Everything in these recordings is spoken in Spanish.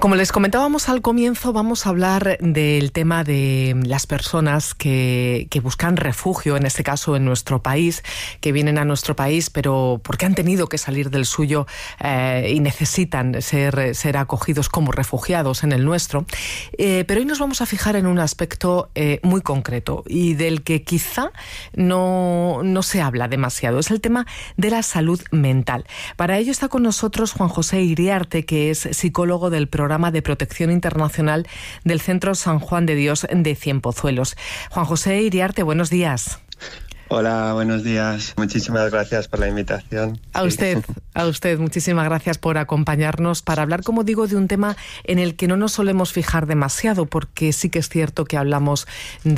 Como les comentábamos al comienzo, vamos a hablar del tema de las personas que buscan refugio, en este caso en nuestro país, que vienen a nuestro país, pero porque han tenido que salir del suyo y necesitan ser acogidos como refugiados en el nuestro. Pero hoy nos vamos a fijar en un aspecto muy concreto y del que quizá no se habla demasiado. Es el tema de la salud mental. Para ello está con nosotros Juan José Iriarte, que es psicólogo del Programa de Protección Internacional del Centro San Juan de Dios de Cienpozuelos. Juan José Iriarte, buenos días. Hola, buenos días. Muchísimas gracias por la invitación. A usted, muchísimas gracias por acompañarnos para hablar, como digo, de un tema en el que no nos solemos fijar demasiado, porque sí que es cierto que hablamos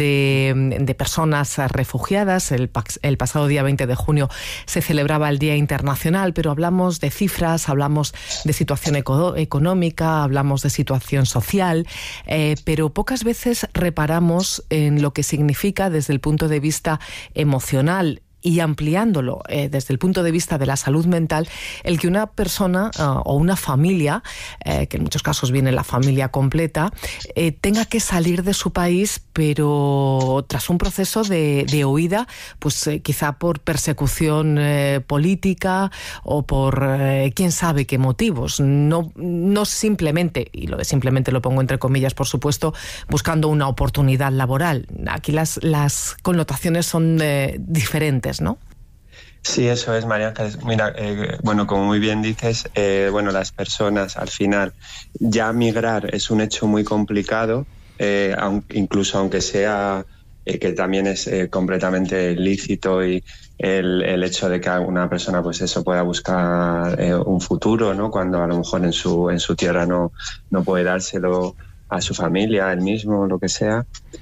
de personas refugiadas. El pasado día 20 de junio se celebraba el Día Internacional, pero hablamos de cifras, hablamos de situación económica, hablamos de situación social, pero pocas veces reparamos en lo que significa desde el punto de vista emocional y ampliándolo desde el punto de vista de la salud mental, el que una persona o una familia, que en muchos casos viene la familia completa, tenga que salir de su país, pero tras un proceso de huida, pues quizá por persecución política o por quién sabe qué motivos. No simplemente, y lo de simplemente lo pongo entre comillas, por supuesto, buscando una oportunidad laboral. Aquí las connotaciones son diferentes, ¿no? Sí, eso es, María. Mira, como muy bien dices, las personas al final, ya migrar es un hecho muy complicado, incluso aunque sea que también es completamente lícito, y el hecho de que una persona pues eso pueda buscar un futuro, ¿no? Cuando a lo mejor en su tierra no puede dárselo a su familia, a él mismo, lo que sea.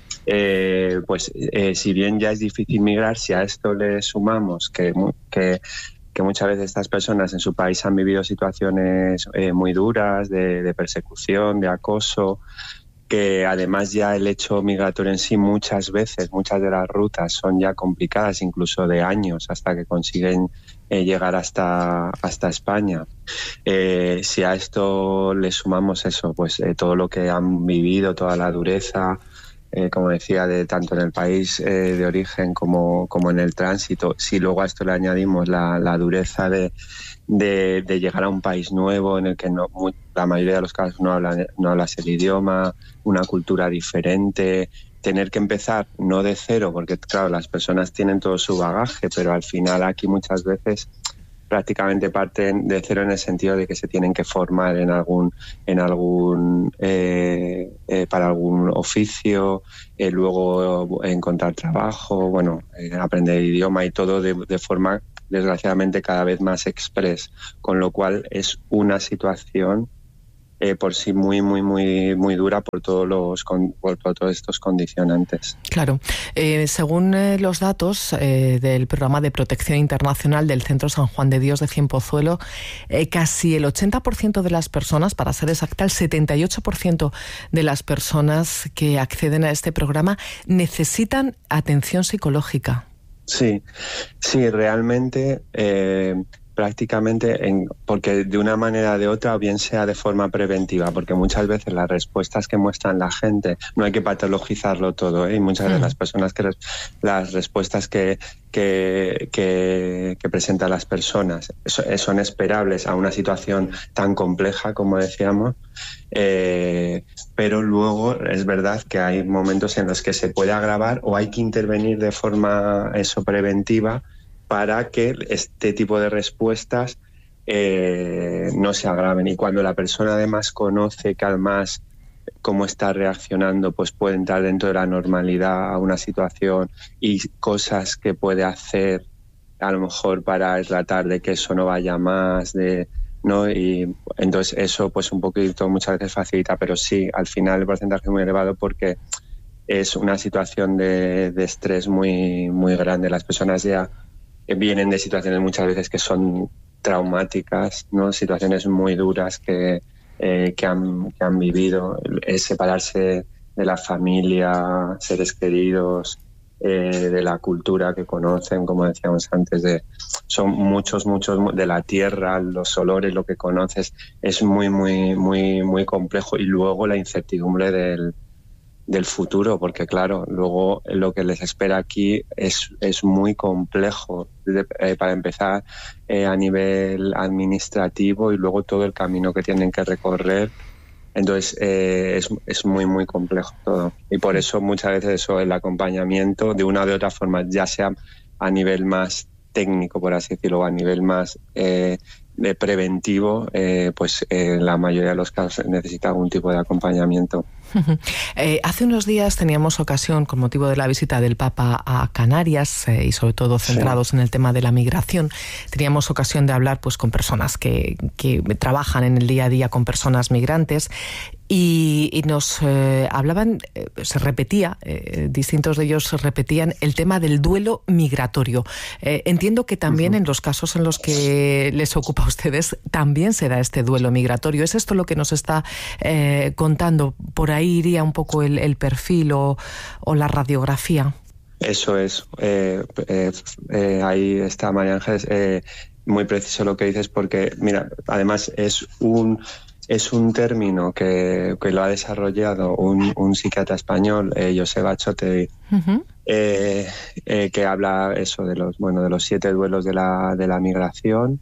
Si bien ya es difícil migrar, si a esto le sumamos que muchas veces estas personas en su país han vivido situaciones muy duras de persecución, de acoso, que además ya el hecho migratorio en sí muchas de las rutas son ya complicadas, incluso de años hasta que consiguen llegar hasta España. Si a esto le sumamos eso, pues todo lo que han vivido, toda la dureza, como decía, de tanto en el país de origen como en el tránsito. Si luego a esto le añadimos la dureza de llegar a un país nuevo en el que la mayoría de los casos no hablas el idioma, una cultura diferente, tener que empezar no de cero, porque claro, las personas tienen todo su bagaje, pero al final aquí muchas veces prácticamente parten de cero en el sentido de que se tienen que formar para algún oficio, luego encontrar trabajo, aprender idioma y todo de forma desgraciadamente cada vez más express, con lo cual es una situación por sí muy muy muy muy dura por todos estos condicionantes. Claro. Según los datos del Programa de Protección Internacional del Centro San Juan de Dios de Cienpozuelo, casi el 80% de las personas, para ser exacta, el 78% de las personas que acceden a este programa necesitan atención psicológica. Sí, realmente prácticamente, porque de una manera o de otra, bien sea de forma preventiva, porque muchas veces las respuestas que muestran la gente, no hay que patologizarlo todo, y muchas de las personas las respuestas que presentan las personas son esperables a una situación tan compleja como decíamos, pero luego es verdad que hay momentos en los que se puede agravar o hay que intervenir de forma preventiva para que este tipo de respuestas no se agraven. Y cuando la persona además conoce que además cómo está reaccionando, pues puede entrar dentro de la normalidad a una situación y cosas que puede hacer a lo mejor para tratar de que eso no vaya más, ¿no? Y entonces eso pues un poquito muchas veces facilita, pero sí, al final el porcentaje es muy elevado porque es una situación de estrés muy, muy grande. Las personas ya vienen de situaciones muchas veces que son traumáticas, ¿no? Situaciones muy duras que han vivido, separarse de la familia, seres queridos, de la cultura que conocen, como decíamos antes, son muchos de la tierra, los olores, lo que conoces, es muy complejo. Y luego la incertidumbre del futuro, porque claro, luego lo que les espera aquí es muy complejo, para empezar a nivel administrativo, y luego todo el camino que tienen que recorrer. Entonces es muy complejo todo, y por eso muchas veces eso, el acompañamiento de una o de otra forma, ya sea a nivel más técnico, por así decirlo, o a nivel más de preventivo, la mayoría de los casos necesita algún tipo de acompañamiento. Hace unos días teníamos ocasión, con motivo de la visita del Papa a Canarias, y sobre todo centrados en el tema de la migración, teníamos ocasión de hablar pues con personas que trabajan en el día a día con personas migrantes, y nos hablaban, se repetía, distintos de ellos repetían el tema del duelo migratorio. Entiendo que también en los casos en los que les ocupa a ustedes también se da este duelo migratorio. ¿Es esto lo que nos está contando? ¿Por ahí iría un poco el perfil o la radiografía? Eso es. Ahí está, María Ángeles. Muy preciso lo que dices, porque, mira, además es un término que lo ha desarrollado un psiquiatra español, Joseba Chotegui, que habla eso de los 7 duelos de la migración,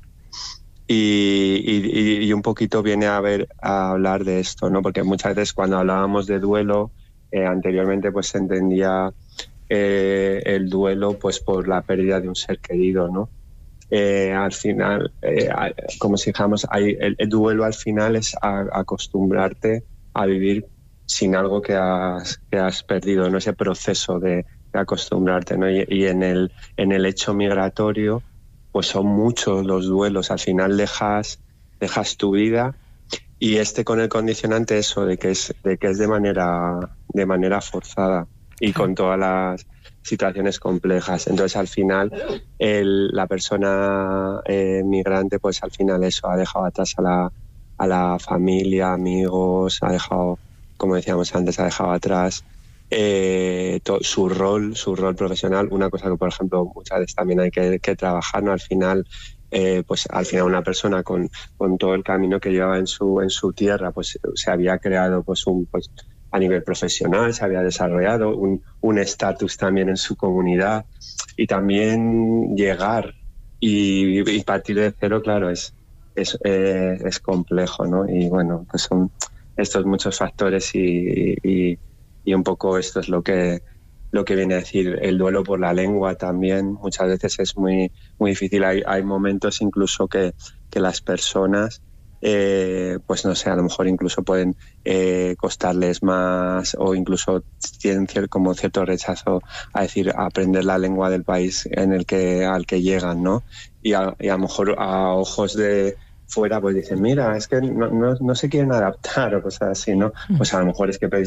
y un poquito viene a hablar de esto, ¿no? Porque muchas veces cuando hablábamos de duelo, anteriormente pues se entendía el duelo pues por la pérdida de un ser querido, ¿no? Al final, como si dijéramos, el duelo al final es acostumbrarte a vivir sin algo que has perdido, ¿no? Ese proceso de acostumbrarte, ¿no? Y en el hecho migratorio, pues son muchos los duelos. Al final dejas tu vida, y con el condicionante eso de que es de manera forzada y con todas las situaciones complejas. Entonces al final la persona migrante pues al final eso ha dejado atrás a la familia, amigos, ha dejado, como decíamos antes, ha dejado atrás su rol profesional. Una cosa que por ejemplo muchas veces también hay que trabajar, ¿no? Al final una persona con todo el camino que llevaba en su tierra, pues se había creado a nivel profesional, se había desarrollado un estatus también en su comunidad, y también llegar y partir de cero, claro, es complejo, ¿no? Y bueno, pues son estos muchos factores, y un poco esto es lo que viene a decir el duelo por la lengua también. Muchas veces es muy difícil. Hay momentos incluso que las personas pues no sé, a lo mejor incluso pueden costarles más, o incluso tienen como cierto rechazo a aprender la lengua del país al que llegan, ¿no? Y a lo mejor a ojos de fuera pues dicen, mira, es que no se quieren adaptar o cosas así, ¿no? Pues a lo mejor es que